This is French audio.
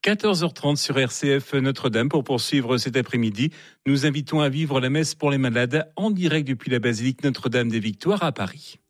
14h30 sur RCF Notre-Dame. Pour poursuivre cet après-midi, nous invitons à vivre la messe pour les malades en direct depuis la basilique Notre-Dame des Victoires à Paris.